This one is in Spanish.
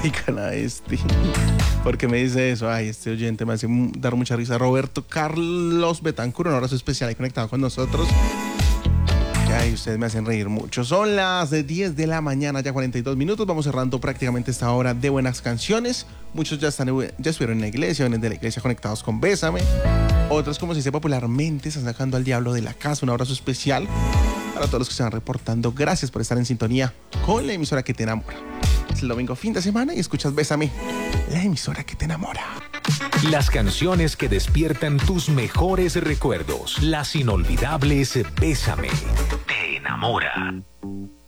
dedican a este. ¿Por qué me dice eso? Ay, este oyente me hace dar mucha risa. Roberto Carlos Betancur, un abrazo especial ahí conectado con nosotros. Ay, ustedes me hacen reír mucho. Son las 10 de la mañana, ya 42 minutos. Vamos cerrando prácticamente esta hora de buenas canciones. Muchos ya estuvieron en la iglesia, vienen de la iglesia conectados con Bésame. Otros, como se dice popularmente, están sacando al diablo de la casa. Un abrazo especial para todos los que se van reportando. Gracias por estar en sintonía con la emisora que te enamora. Es el domingo fin de semana y escuchas Bésame, la emisora que te enamora. Las canciones que despiertan tus mejores recuerdos. Las inolvidables Bésame. Te enamora.